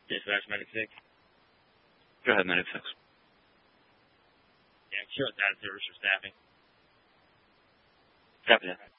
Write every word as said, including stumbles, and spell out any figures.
Dispatch Medic six. Go ahead, Medic six. Yeah, show us out of service for staffing. Copy that.